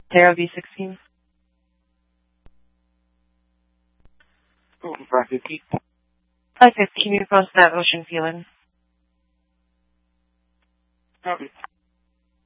Terra V16. 550. 550, can you cross that ocean feeling? Copy.